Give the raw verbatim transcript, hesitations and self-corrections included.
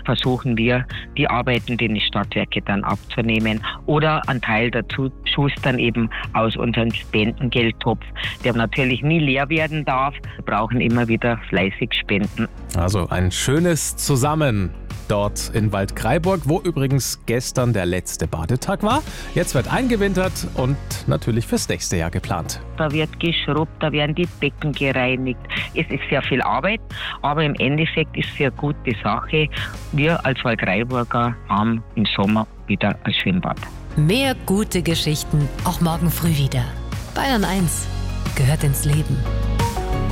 versuchen wir, die Arbeitenden der Stadtwerke dann abzunehmen oder einen Teil dazu schustern eben aus unserem Spendengeldtopf, der natürlich nie leer werden darf. Wir brauchen immer wieder fleißig Spenden. Also ein schönes Zusammen dort in Waldkraiburg, wo übrigens gestern der letzte Badetag war. Jetzt wird eingewintert und natürlich fürs nächste Jahr geplant. Da wird geschrubbt, da werden die Becken gereinigt. Es ist sehr viel Arbeit, aber im Endeffekt ist es eine gute Sache. Wir als Waldkraiburger haben im Sommer wieder ein Schwimmbad. Mehr gute Geschichten auch morgen früh wieder. Bayern eins gehört ins Leben.